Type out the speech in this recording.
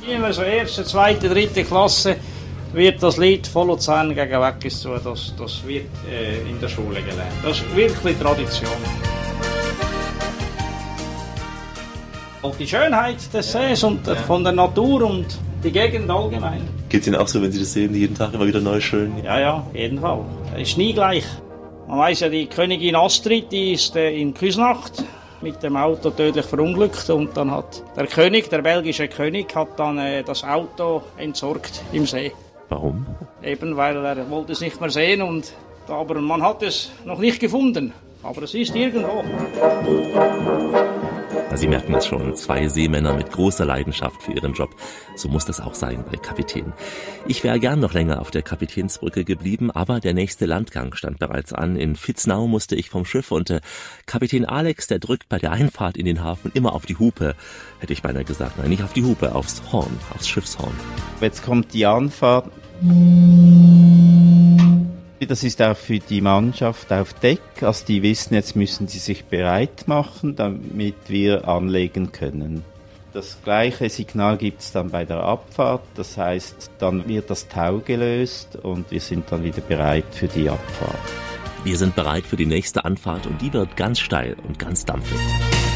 Also erste, zweite, dritte Klasse wird das Lied von Luzern gegen Weggis zu, das wird in der Schule gelernt. Das ist wirklich Tradition. Und die Schönheit des Sees und von der Natur und die Gegend allgemein. Geht es Ihnen auch so, wenn Sie das sehen, jeden Tag immer wieder neu schön? Ja, jeden Fall. Es ist nie gleich. Man weiss ja, die Königin Astrid, die ist in Küsnacht mit dem Auto tödlich verunglückt und dann hat der König, der belgische König, hat dann das Auto entsorgt im See. Warum? Eben, weil er wollte es nicht mehr sehen aber man hat es noch nicht gefunden. Aber es ist irgendwo. Sie merken es schon, 2 Seemänner mit großer Leidenschaft für ihren Job. So muss das auch sein bei Kapitän. Ich wäre gern noch länger auf der Kapitänsbrücke geblieben, aber der nächste Landgang stand bereits an. In Vitznau musste ich vom Schiff und Kapitän Alex, der drückt bei der Einfahrt in den Hafen immer auf die Hupe. Hätte ich beinahe gesagt, nein, nicht auf die Hupe, aufs Horn, aufs Schiffshorn. Jetzt kommt die Anfahrt. Das ist auch für die Mannschaft auf Deck. Also die wissen, jetzt müssen sie sich bereit machen, damit wir anlegen können. Das gleiche Signal gibt es dann bei der Abfahrt. Das heißt, dann wird das Tau gelöst und wir sind dann wieder bereit für die Abfahrt. Wir sind bereit für die nächste Anfahrt und die wird ganz steil und ganz dampfig.